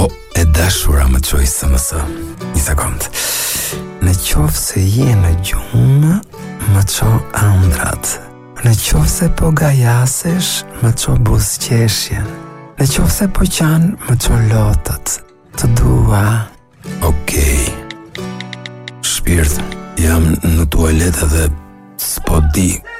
O, e dashura më qoj SMS. Një sekund. Në qofë se je në gjumë, më qo ëndrat. Në qofë se po gajasesh, më qo buzqeshjen. Në qofë se po qanë, më qo lotët. Të dua. Okej. Shpirt, jam në tualet edhe s'po di